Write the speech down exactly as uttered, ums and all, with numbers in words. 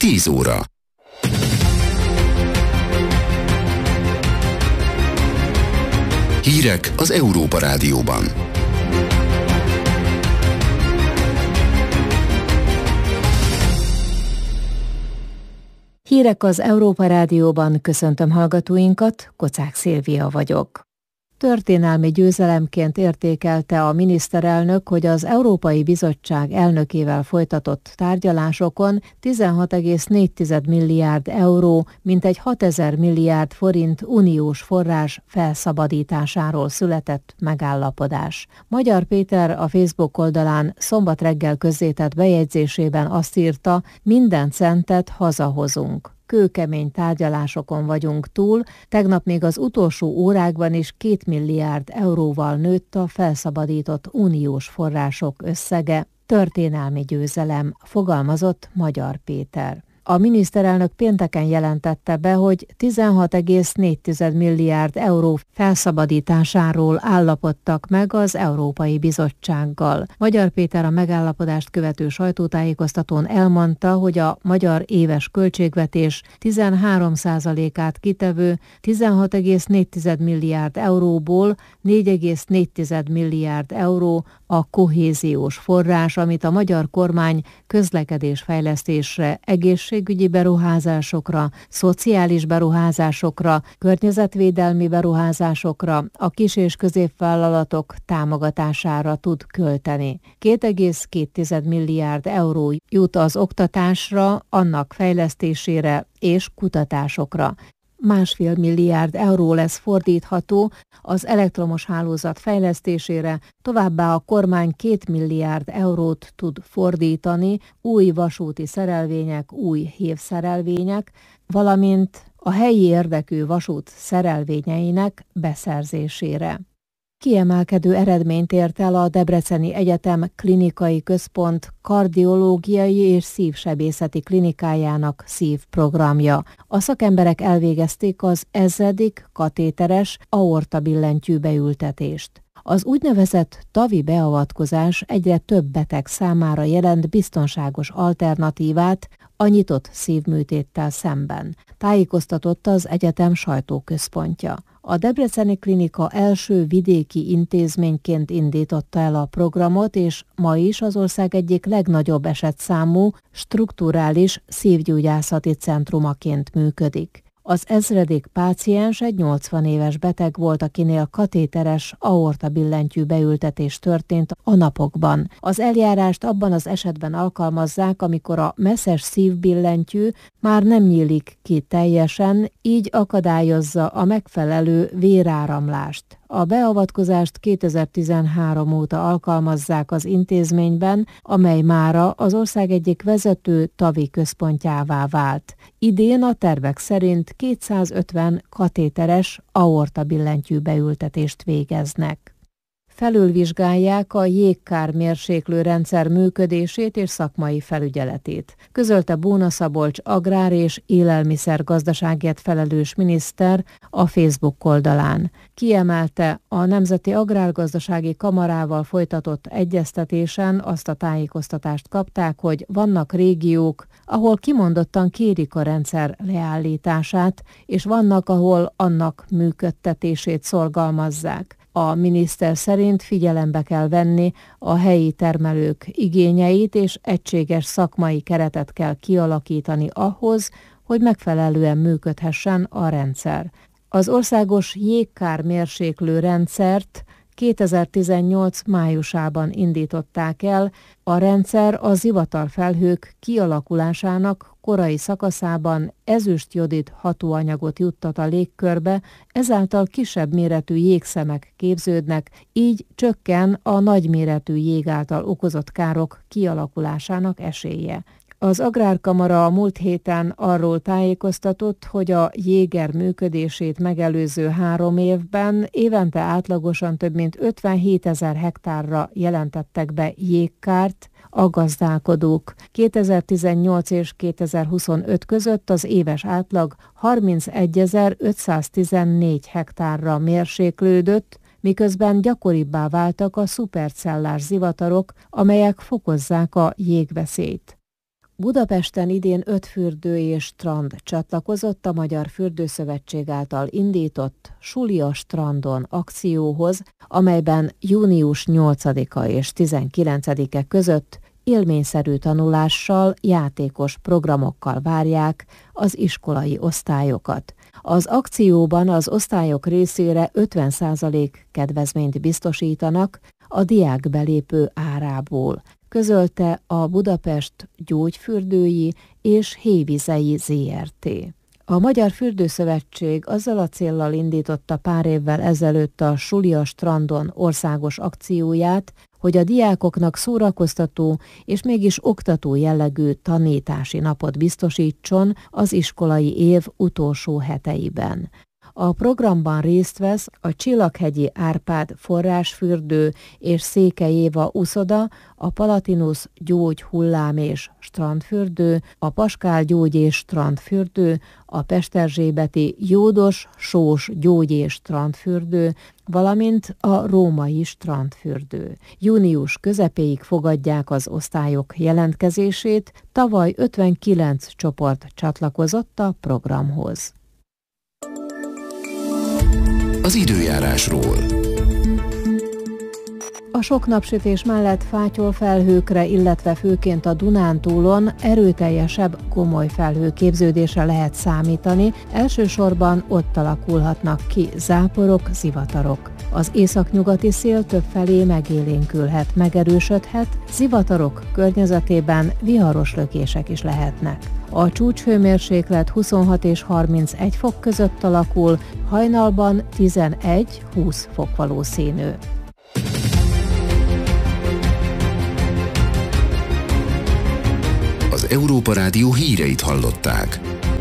tíz óra. Hírek az Európa Rádióban. Hírek az Európa Rádióban, köszöntöm hallgatóinkat, Kocák Szilvia vagyok. Történelmi győzelemként értékelte a miniszterelnök, hogy az Európai Bizottság elnökével folytatott tárgyalásokon tizenhat egész négy milliárd euró, mintegy hatezer milliárd forint uniós forrás felszabadításáról született megállapodás. Magyar Péter a Facebook oldalán szombat reggel közzétett bejegyzésében azt írta, minden centet hazahozunk. Kőkemény tárgyalásokon vagyunk túl, tegnap még az utolsó órákban is két milliárd euróval nőtt a felszabadított uniós források összege. Történelmi győzelem, fogalmazott Magyar Péter. A miniszterelnök pénteken jelentette be, hogy tizenhat egész négy milliárd euró felszabadításáról állapodtak meg az Európai Bizottsággal. Magyar Péter a megállapodást követő sajtótájékoztatón elmondta, hogy a magyar éves költségvetés tizenhárom százalékát kitevő tizenhat egész négy milliárd euróból négy egész négy milliárd euró a kohéziós forrás, amit a magyar kormány közlekedésfejlesztésre, egészségügyi beruházásokra, szociális beruházásokra, környezetvédelmi beruházásokra, a kis- és középvállalatok támogatására tud költeni. két egész két milliárd euró jut az oktatásra, annak fejlesztésére és kutatásokra. Másfél milliárd euró lesz fordítható az elektromos hálózat fejlesztésére, továbbá a kormány két milliárd eurót tud fordítani új vasúti szerelvények, új hévszerelvények, valamint a helyi érdekű vasút szerelvényeinek beszerzésére. Kiemelkedő eredményt ért el a Debreceni Egyetem Klinikai Központ kardiológiai és szívsebészeti klinikájának szívprogramja. A szakemberek elvégezték az ezredik katéteres aortabillentyű beültetést. Az úgynevezett TAVI beavatkozás egyre több beteg számára jelent biztonságos alternatívát a nyitott szívműtéttel szemben, tájékoztatott az egyetem sajtóközpontja. A Debreceni Klinika első vidéki intézményként indította el a programot, és ma is az ország egyik legnagyobb esetszámú strukturális szívgyógyászati centrumaként működik. Az ezredik páciens egy nyolcvan éves beteg volt, akinél katéteres aortabillentyű beültetés történt a napokban. Az eljárást abban az esetben alkalmazzák, amikor a messzes szívbillentyű már nem nyílik ki teljesen, így akadályozza a megfelelő véráramlást. A beavatkozást kétezer-tizenhárom óta alkalmazzák az intézményben, amely mára az ország egyik vezető TAVI központjává vált. Idén a tervek szerint kétszázötven katéteres aortabillentyű beültetést végeznek. Felülvizsgálják a jégkármérséklő rendszer működését és szakmai felügyeletét, közölte Bóna Szabolcs agrár- és élelmiszergazdaságért felelős miniszter a Facebook oldalán. Kiemelte, a Nemzeti Agrárgazdasági Kamarával folytatott egyeztetésen azt a tájékoztatást kapták, hogy vannak régiók, ahol kimondottan kérik a rendszer leállítását, és vannak, ahol annak működtetését szorgalmazzák. A miniszter szerint figyelembe kell venni a helyi termelők igényeit, és egységes szakmai keretet kell kialakítani ahhoz, hogy megfelelően működhessen a rendszer. Az országos jégkármérséklő rendszert kétezer-tizennyolc májusában indították el. A rendszer a zivatarfelhők kialakulásának korai szakaszában ezüstjodid hatóanyagot juttat a légkörbe, ezáltal kisebb méretű jégszemek képződnek, így csökken a nagyméretű jég által okozott károk kialakulásának esélye. Az Agrárkamara a múlt héten arról tájékoztatott, hogy a jéger működését megelőző három évben évente átlagosan több mint ötvenhétezer hektárra jelentettek be jégkárt a gazdálkodók. kétezer-tizennyolc és kétezer-huszonöt között az éves átlag harmincegyezer-ötszáztizennégy hektárra mérséklődött, miközben gyakoribbá váltak a szupercellás zivatarok, amelyek fokozzák a jégveszélyt. Budapesten idén öt fürdő és strand csatlakozott a Magyar Fürdőszövetség által indított Suli a strandon akcióhoz, amelyben június nyolcadika és tizenkilencedike között élményszerű tanulással, játékos programokkal várják az iskolai osztályokat. Az akcióban az osztályok részére ötven százalék kedvezményt biztosítanak a diákbelépő árából, közölte a Budapest Gyógyfürdői és Hévizei zé er té. A Magyar Fürdőszövetség azzal a céllal indította pár évvel ezelőtt a Suli a strandon országos akcióját, hogy a diákoknak szórakoztató és mégis oktató jellegű tanítási napot biztosítson az iskolai év utolsó heteiben. A programban részt vesz a Csillaghegyi Árpád forrásfürdő és Székely Éva uszoda, a Palatinus gyógy hullám és strandfürdő, a Paskál gyógy és strandfürdő, a Pesterzsébeti jódos sós gyógy és strandfürdő, valamint a római strandfürdő. Június közepéig fogadják az osztályok jelentkezését, tavaly ötvenkilenc csoport csatlakozott a programhoz. Az időjárásról. A sok napsütés mellett fátyol felhőkre, illetve főként a Dunántúlon erőteljesebb, komoly felhőképződésre lehet számítani, elsősorban ott alakulhatnak ki záporok, zivatarok. Az északnyugati szél többfelé megélénkülhet, megerősödhet, zivatarok környezetében viharos lökések is lehetnek. A csúcshőmérséklet huszonhat és harmincegy fok között alakul, hajnalban tizenegy-húsz fok valószínű. Az Európa Rádió híreit hallották.